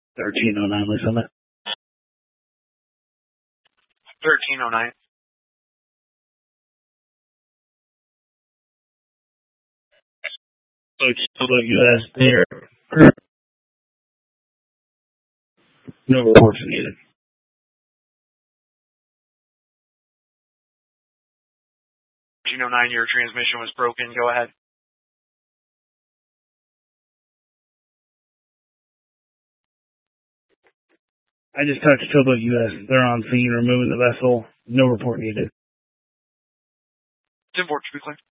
1309, Lee Summit. 1309. US there. No reports needed. 1309, your transmission was broken. Go ahead. I just talked to Towboat US. They're on scene removing the vessel. No report needed. 10-4, to be clear.